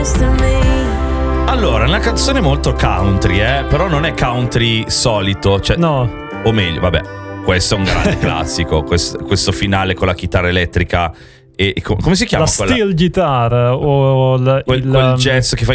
Allora, una canzone molto country, però non è country solito, cioè, no. O meglio, vabbè, questo è un grande classico, questo finale con la chitarra elettrica e come si chiama la quella? steel guitar o quel jazz che fai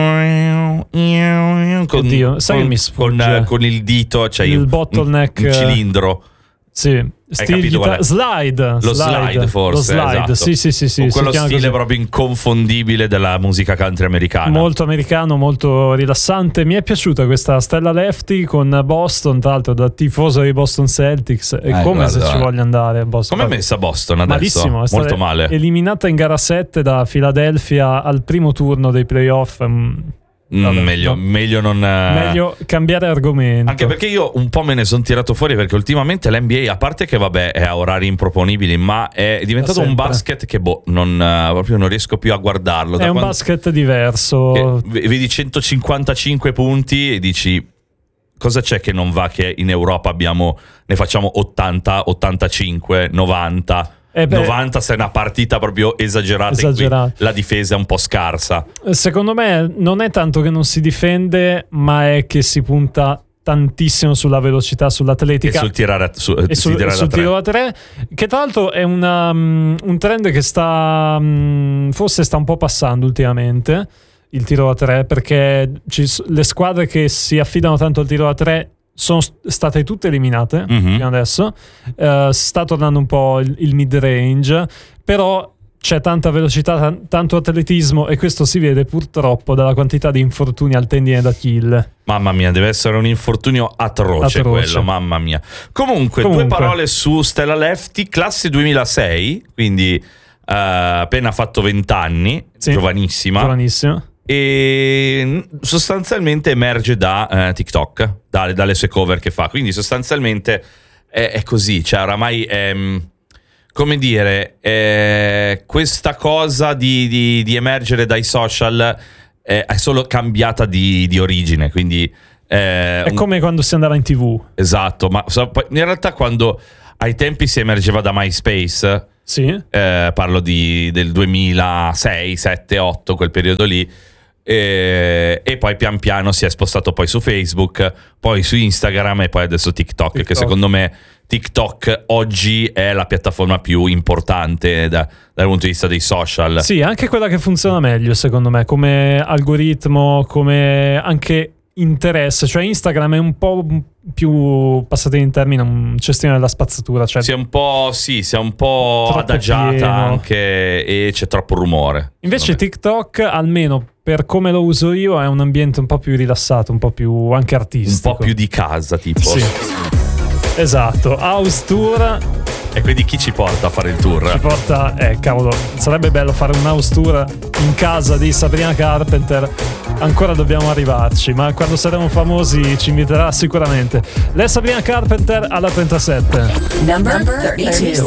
Oddio, sai che mi sfugge? Con il dito, cioè il bottleneck, un cilindro. Sì, slide. Lo slide forse. Lo slide, esatto. sì. Con quello stile proprio inconfondibile della musica country americana. Molto americano, molto rilassante. Mi è piaciuta questa Stella Lefty con Boston, tra l'altro da tifoso dei Boston Celtics. È come se ci voglia andare a Boston. Come è messa Boston adesso? Malissimo, è molto male. Eliminata in gara 7 da Philadelphia al primo turno dei playoff. Vabbè, meglio non meglio cambiare argomento, anche perché io un po' me ne sono tirato fuori, perché ultimamente l'NBA, a parte che vabbè è a orari improponibili, ma è diventato un basket che proprio non riesco più a guardarlo. È un basket diverso, vedi 155 punti e dici cosa c'è che non va, che in Europa ne facciamo 80, 85, 90. 90 se è una partita proprio esagerata. In cui la difesa è un po' scarsa. Secondo me non è tanto che non si difende, ma è che si punta tantissimo sulla velocità, sull'atletica e sul tiro da tre, che tra l'altro è un trend che forse sta un po' passando ultimamente, il tiro da tre, perché le squadre che si affidano tanto al tiro da tre sono state tutte eliminate fino adesso. Sta tornando un po' il mid range, però c'è tanta velocità, tanto atletismo, e questo si vede purtroppo dalla quantità di infortuni al tendine d'Achille. Mamma mia, deve essere un infortunio atroce. Quello, mamma mia. Comunque, 2 parole su Stella Lefty, classe 2006, quindi appena fatto 20 anni, sì, giovanissima. E sostanzialmente emerge da TikTok, dalle sue cover che fa, quindi sostanzialmente è così, cioè oramai come dire, questa cosa di emergere dai social è solo cambiata di origine, quindi è come quando si andava in TV. Esatto, ma in realtà quando ai tempi si emergeva da MySpace, sì, parlo del 2006, 7, 8, quel periodo lì. E poi pian piano si è spostato poi su Facebook, poi su Instagram e poi adesso TikTok. Che secondo me TikTok oggi è la piattaforma più importante dal punto di vista dei social. Sì, anche quella che funziona meglio secondo me come algoritmo, come anche interesse. Cioè Instagram è un po' più, passate in termine, un cestino della spazzatura, cioè si è un po' adagiata pieno, anche, e c'è troppo rumore. Invece TikTok, almeno per come lo uso io, è un ambiente un po' più rilassato, un po' più anche artistico, un po' più di casa, tipo. Sì. Esatto, house tour. E quindi chi ci porta a fare il tour? Ci porta, cavolo, sarebbe bello fare un house tour in casa di Sabrina Carpenter. Ancora dobbiamo arrivarci, ma quando saremo famosi ci inviterà sicuramente. Lei è Sabrina Carpenter alla 37. Number 32.